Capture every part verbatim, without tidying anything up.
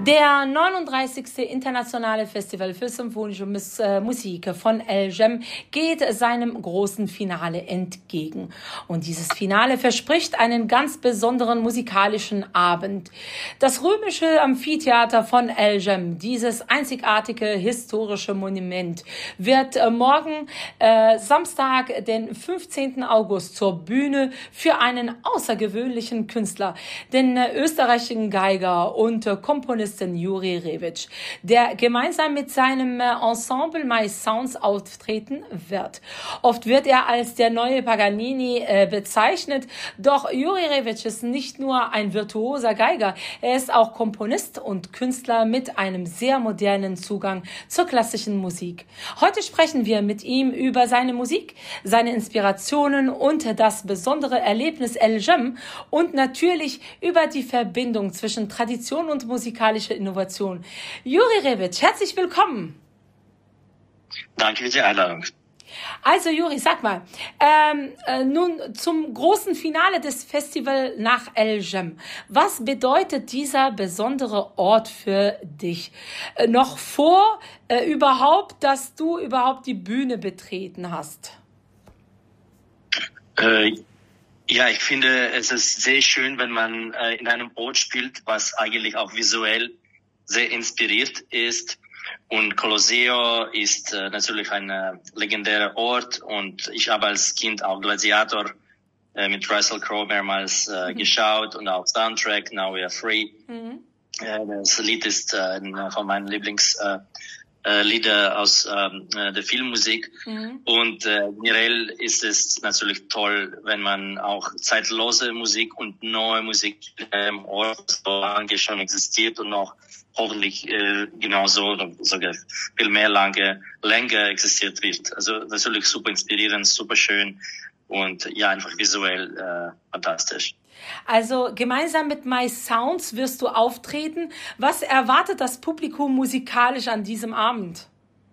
Der neununddreißigste Internationale Festival für symphonische Musik von Eljem geht seinem großen Finale entgegen. Und dieses Finale verspricht einen ganz besonderen musikalischen Abend. Das römische Amphitheater von Eljem, dieses einzigartige historische Monument, wird morgen äh, Samstag, den fünfzehnten August, zur Bühne für einen außergewöhnlichen Künstler, den äh, österreichischen Geiger und äh, Komponisten Juri Revich, der gemeinsam mit seinem Ensemble My Sounds auftreten wird. Oft wird er als der neue Paganini äh, bezeichnet, doch Juri Revich ist nicht nur ein virtuoser Geiger, er ist auch Komponist und Künstler mit einem sehr modernen Zugang zur klassischen Musik. Heute sprechen wir mit ihm über seine Musik, seine Inspirationen und das besondere Erlebnis Eljem und natürlich über die Verbindung zwischen Tradition und musikalischer Innovation. Juri Revich, herzlich willkommen. Danke für die Einladung. Also Juri, sag mal, ähm, äh, nun zum großen Finale des Festivals nach Eljem. Was bedeutet dieser besondere Ort für dich? Äh, noch vor äh, überhaupt, dass du überhaupt die Bühne betreten hast? Äh, ja, ich finde, es ist sehr schön, wenn man äh, in einem Ort spielt, was eigentlich auch visuell sehr inspiriert ist. Und Colosseo ist äh, natürlich ein äh, legendärer Ort und ich habe als Kind auch Gladiator äh, mit Russell Crowe mehrmals äh, mhm. geschaut und auch Soundtrack Now We Are Free. Mhm. Äh, das Lied ist äh, von meinen Lieblingslieder äh, Lieder aus ähm, äh, der Filmmusik. Mhm. Und äh, generell ist es natürlich toll, wenn man auch zeitlose Musik und neue Musik im Ort so lange schon existiert und noch hoffentlich äh, genauso sogar viel mehr lange länger existiert wird. Also natürlich super inspirierend, super schön und ja, einfach visuell äh, fantastisch. Also gemeinsam mit My Sounds wirst du auftreten. Was erwartet das Publikum musikalisch an diesem Abend?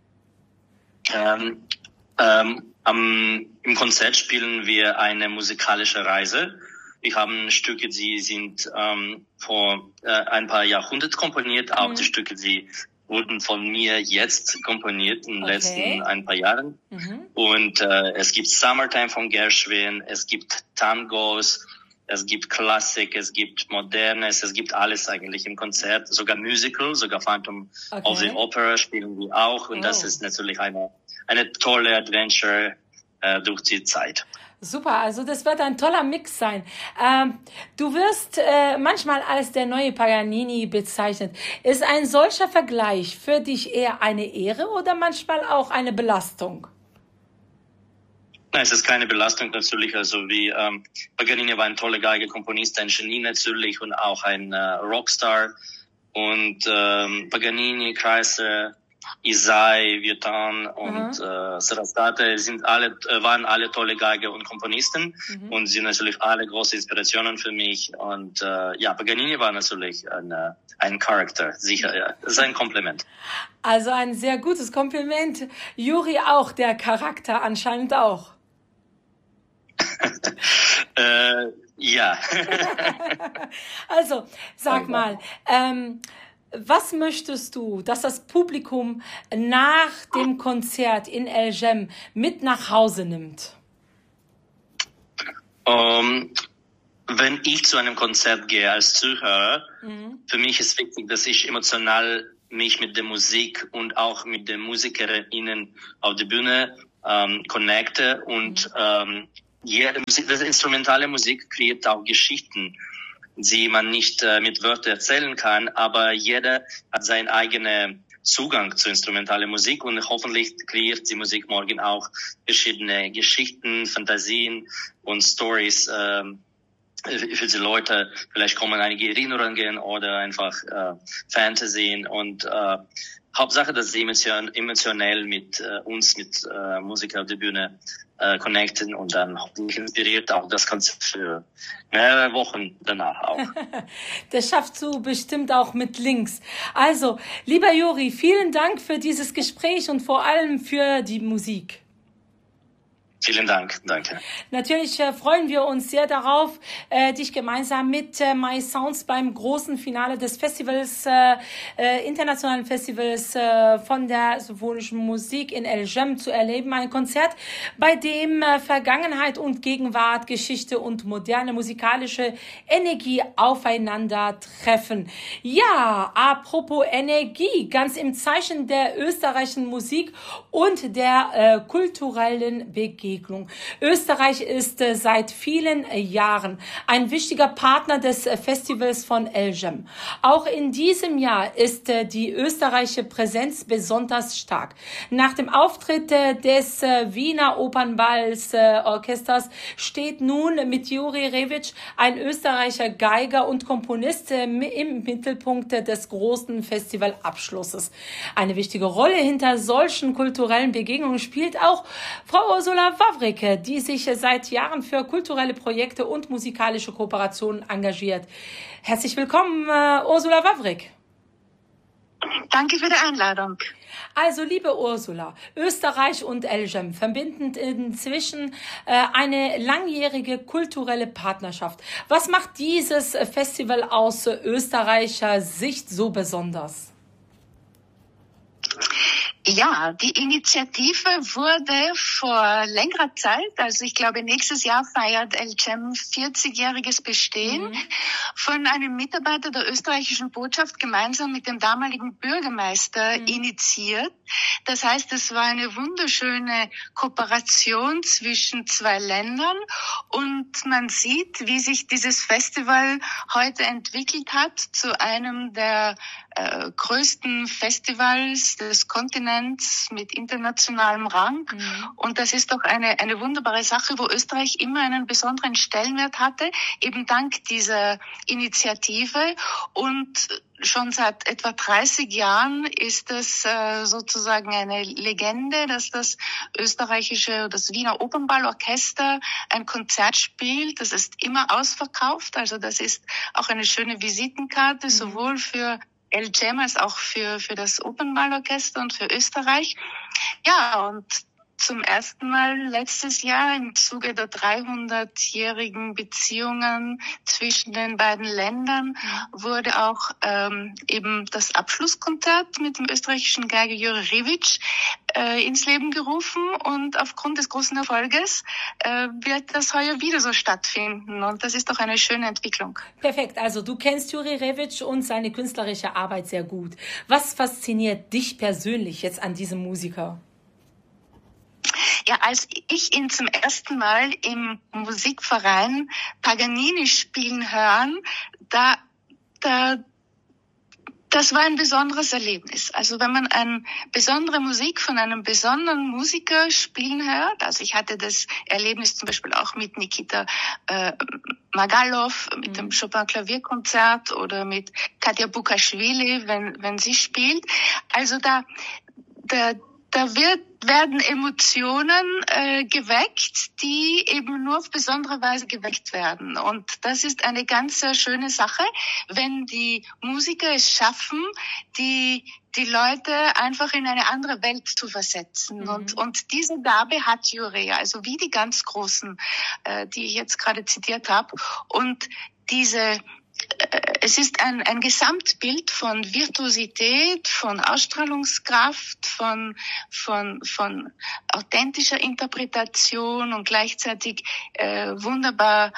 Ähm, ähm, am, Im Konzert spielen wir eine musikalische Reise. Wir haben Stücke, die sind ähm, vor äh, ein paar Jahrhunderten komponiert. Auch mhm. die Stücke, die wurden von mir jetzt komponiert in den okay. letzten ein paar Jahren. Mhm. Und äh, es gibt Summertime von Gershwin, es gibt Tangos, es gibt Klassik, es gibt Modernes, es gibt alles eigentlich im Konzert. Sogar Musical, sogar Phantom okay. of the Opera spielen wir auch. Und oh. das ist natürlich eine eine tolle Adventure äh, durch die Zeit. Super, also das wird ein toller Mix sein. Ähm, du wirst äh, manchmal als der neue Paganini bezeichnet. Ist ein solcher Vergleich für dich eher eine Ehre oder manchmal auch eine Belastung? Nein, es ist keine Belastung natürlich. Also wie ähm, Paganini war ein toller Geigerkomponist, ein Genie natürlich und auch ein äh, Rockstar. Und ähm, Paganini, Kreisler, Isai, Vieuxtemps und mhm. äh, Sarasate sind alle, äh, waren alle tolle Geiger und Komponisten mhm. und sind natürlich alle große Inspirationen für mich. Und äh, ja, Paganini war natürlich ein, äh, ein Charakter, sicher, ja. Das ist ein Kompliment. Also ein sehr gutes Kompliment. Juri auch, der Charakter anscheinend auch. äh, ja. Also, sag mal, ähm, was möchtest du, dass das Publikum nach dem Konzert in Eljem mit nach Hause nimmt? Um, wenn ich zu einem Konzert gehe als Zuhörer, mhm. für mich ist wichtig, dass ich emotional mich mit der Musik und auch mit den MusikerInnen auf der Bühne ähm, connecte und mhm. ähm, jede Musik, das instrumentale Musik kreiert auch Geschichten, die man nicht äh, mit Wörtern erzählen kann, aber jeder hat seinen eigenen Zugang zu instrumentaler Musik und hoffentlich kreiert die Musik morgen auch verschiedene Geschichten, Fantasien und Stories ähm, für die Leute. Vielleicht kommen einige Erinnerungen oder einfach äh, Fantasien und äh, Hauptsache, dass sie emotion, emotionell mit äh, uns, mit äh, Musik auf der Bühne äh, connecten und dann hoffentlich inspiriert auch das Konzert für mehrere Wochen danach auch. Das schaffst du bestimmt auch mit Links. Also, lieber Juri, vielen Dank für dieses Gespräch und vor allem für die Musik. Vielen Dank, danke. Natürlich äh, freuen wir uns sehr darauf, äh, dich gemeinsam mit äh, My Sounds beim großen Finale des Festivals, äh, äh, internationalen Festivals äh, von der symphonischen Musik in El Jem zu erleben. Ein Konzert, bei dem äh, Vergangenheit und Gegenwart, Geschichte und moderne musikalische Energie aufeinandertreffen. Ja, apropos Energie, ganz im Zeichen der österreichischen Musik und der äh, kulturellen Begegnung. Österreich ist äh, seit vielen äh, Jahren ein wichtiger Partner des äh, Festivals von El Jem. Auch in diesem Jahr ist äh, die österreichische Präsenz besonders stark. Nach dem Auftritt äh, des äh, Wiener Opernballs äh, Orchesters steht nun mit Juri Revich ein österreichischer Geiger und Komponist äh, im Mittelpunkt äh, des großen Festivalabschlusses. Eine wichtige Rolle hinter solchen kulturellen Begegnungen spielt auch Frau Ursula Wawrik, die sich seit Jahren für kulturelle Projekte und musikalische Kooperationen engagiert. Herzlich willkommen, uh, Ursula Wawrik. Danke für die Einladung. Also, liebe Ursula, Österreich und El Jem verbinden inzwischen äh, eine langjährige kulturelle Partnerschaft. Was macht dieses Festival aus österreichischer Sicht so besonders? Ja, die Initiative wurde vor längerer Zeit, also ich glaube nächstes Jahr feiert El Jem vierzigjähriges Bestehen, mhm. von einem Mitarbeiter der österreichischen Botschaft gemeinsam mit dem damaligen Bürgermeister mhm. initiiert. Das heißt, es war eine wunderschöne Kooperation zwischen zwei Ländern und man sieht, wie sich dieses Festival heute entwickelt hat zu einem der äh, größten Festivals des Kontinents mit internationalem Rang. Mhm. Und das ist doch eine, eine wunderbare Sache, wo Österreich immer einen besonderen Stellenwert hatte, eben dank dieser Initiative. Und schon seit etwa dreißig Jahren ist es äh, sozusagen eine Legende, dass das österreichische, das Wiener Opernballorchester ein Konzert spielt. Das ist immer ausverkauft. Also das ist auch eine schöne Visitenkarte, mhm. sowohl für El Jem als auch für, für das Opernballorchester und für Österreich. Ja, und zum ersten Mal letztes Jahr im Zuge der dreihundertjährigen Beziehungen zwischen den beiden Ländern wurde auch ähm, eben das Abschlusskonzert mit dem österreichischen Geiger Juri Revich äh, ins Leben gerufen und aufgrund des großen Erfolges äh, wird das heuer wieder so stattfinden und das ist doch eine schöne Entwicklung. Perfekt, also du kennst Juri Revich und seine künstlerische Arbeit sehr gut. Was fasziniert dich persönlich jetzt an diesem Musiker? Ja, als ich ihn zum ersten Mal im Musikverein Paganini spielen hören, da, da, das war ein besonderes Erlebnis. Also wenn man eine besondere Musik von einem besonderen Musiker spielen hört, also ich hatte das Erlebnis zum Beispiel auch mit Nikita äh, Magalov, mit mhm. dem Chopin-Klavierkonzert oder mit Katja Bukaschwili, wenn, wenn sie spielt. Also da, da, da wird werden Emotionen äh, geweckt, die eben nur auf besondere Weise geweckt werden. Und das ist eine ganz sehr schöne Sache, wenn die Musiker es schaffen, die die Leute einfach in eine andere Welt zu versetzen. Mhm. Und und diese Gabe hat Juri, also wie die ganz Großen, äh, die ich jetzt gerade zitiert habe. Und diese Es ist ein, ein Gesamtbild von Virtuosität, von Ausstrahlungskraft, von, von, von authentischer Interpretation und gleichzeitig äh, wunderbar,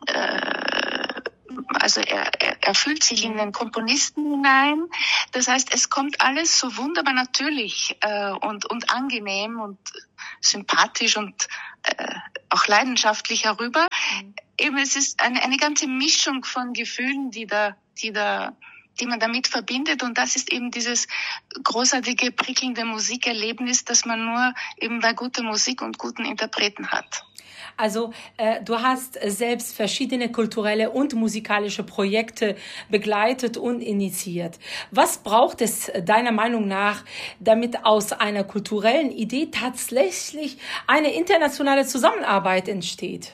äh, also er, er, er fühlt sich in den Komponisten hinein. Das heißt, es kommt alles so wunderbar natürlich äh, und, und angenehm und sympathisch und äh, auch leidenschaftlich herüber. Mhm. Eben, es ist eine, eine ganze Mischung von Gefühlen, die da, die da, die man damit verbindet. Und das ist eben dieses großartige, prickelnde Musikerlebnis, das man nur eben bei guter Musik und guten Interpreten hat. Also äh, du hast selbst verschiedene kulturelle und musikalische Projekte begleitet und initiiert. Was braucht es deiner Meinung nach, damit aus einer kulturellen Idee tatsächlich eine internationale Zusammenarbeit entsteht?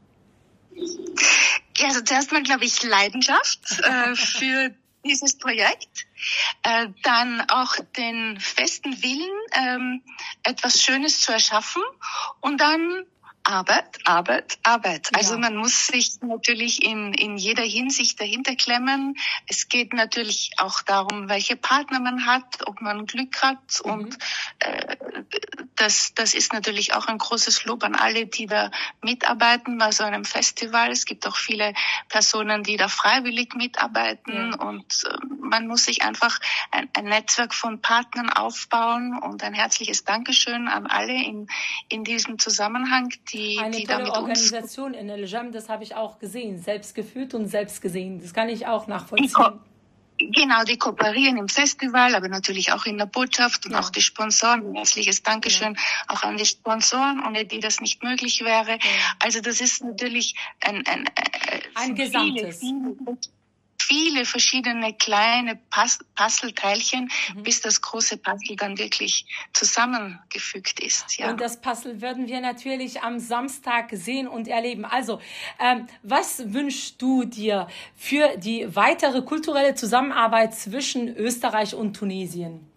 Ja, also zuerst mal, glaube ich, Leidenschaft äh, für dieses Projekt, äh, dann auch den festen Willen, ähm, etwas Schönes zu erschaffen und dann Arbeit, Arbeit, Arbeit. Ja. Also man muss sich natürlich in, in jeder Hinsicht dahinter klemmen. Es geht natürlich auch darum, welche Partner man hat, ob man Glück hat. Mhm. Und äh, das, das ist natürlich auch ein großes Lob an alle, die da mitarbeiten bei so einem Festival. Es gibt auch viele Personen, die da freiwillig mitarbeiten. Ja. Und äh, man muss sich einfach ein, ein Netzwerk von Partnern aufbauen. Und ein herzliches Dankeschön an alle in, in diesem Zusammenhang, die, Eine die tolle damit Organisation in El Jam, das habe ich auch gesehen, selbst gefühlt und selbst gesehen. Das kann ich auch nachvollziehen. Genau, die kooperieren im Festival, aber natürlich auch in der Botschaft und ja. auch die Sponsoren. Ein herzliches Dankeschön ja. auch an die Sponsoren, ohne die das nicht möglich wäre. Ja. Also das ist natürlich ein, ein, ein, ein Gesamtes. Viele, viele, viele verschiedene kleine Puzzleteilchen, mhm. bis das große Puzzle dann wirklich zusammengefügt ist. Ja. Und das Puzzle werden wir natürlich am Samstag sehen und erleben. Also, ähm, was wünschst du dir für die weitere kulturelle Zusammenarbeit zwischen Österreich und Tunesien?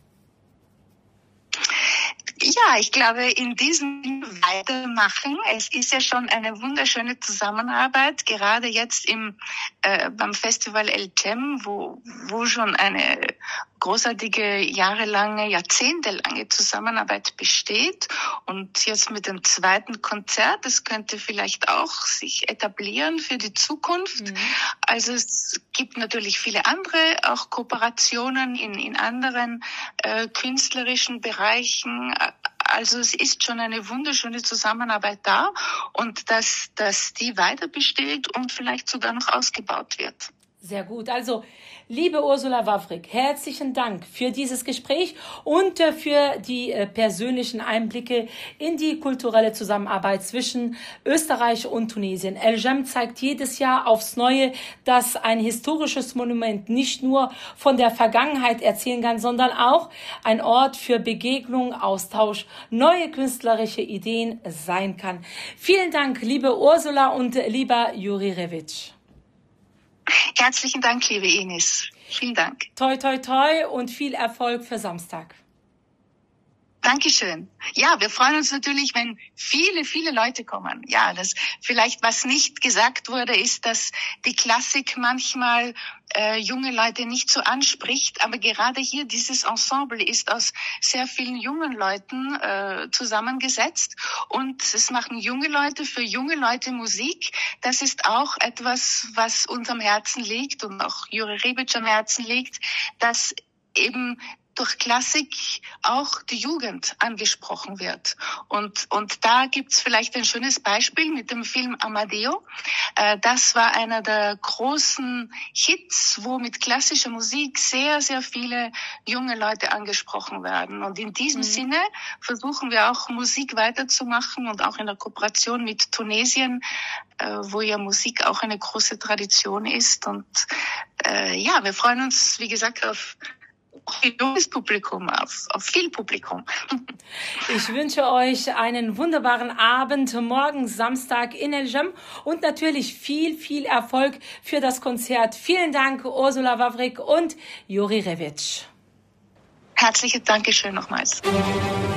Ja, ich glaube, in diesem Weitermachen, es ist ja schon eine wunderschöne Zusammenarbeit, gerade jetzt im äh, beim Festival El Jam, wo wo schon eine großartige, jahrelange, jahrzehntelange Zusammenarbeit besteht. Und jetzt mit dem zweiten Konzert, das könnte vielleicht auch sich etablieren für die Zukunft. Mhm. Also es gibt natürlich viele andere, auch Kooperationen in, in anderen äh, künstlerischen Bereichen. Also es ist schon eine wunderschöne Zusammenarbeit da und dass, dass die weiter besteht und vielleicht sogar noch ausgebaut wird. Sehr gut. Also, liebe Ursula Wawrik, herzlichen Dank für dieses Gespräch und äh, für die äh, persönlichen Einblicke in die kulturelle Zusammenarbeit zwischen Österreich und Tunesien. El Jam zeigt jedes Jahr aufs Neue, dass ein historisches Monument nicht nur von der Vergangenheit erzählen kann, sondern auch ein Ort für Begegnung, Austausch, neue künstlerische Ideen sein kann. Vielen Dank, liebe Ursula und äh, lieber Juri Revic. Herzlichen Dank, liebe Ines. Vielen Dank. Toi, toi, toi und viel Erfolg für Samstag. Dankeschön. Ja, wir freuen uns natürlich, wenn viele, viele Leute kommen. Ja, das vielleicht, was nicht gesagt wurde, ist, dass die Klassik manchmal äh, junge Leute nicht so anspricht. Aber gerade hier, dieses Ensemble ist aus sehr vielen jungen Leuten äh, zusammengesetzt. Und es machen junge Leute für junge Leute Musik. Das ist auch etwas, was uns am Herzen liegt und auch Juri Rebic am Herzen liegt, dass eben durch Klassik auch die Jugend angesprochen wird. Und, und da gibt's vielleicht ein schönes Beispiel mit dem Film Amadeo. Äh, das war einer der großen Hits, wo mit klassischer Musik sehr, sehr viele junge Leute angesprochen werden. Und in diesem mhm. Sinne versuchen wir auch Musik weiterzumachen und auch in der Kooperation mit Tunesien, äh, wo ja Musik auch eine große Tradition ist. Und äh, ja, wir freuen uns, wie gesagt, auf viel junges Publikum, auf, auf viel Publikum. Ich wünsche euch einen wunderbaren Abend morgen Samstag in El Jam und natürlich viel, viel Erfolg für das Konzert. Vielen Dank, Ursula Wawrik und Juri Revic. Herzliches Dankeschön nochmals.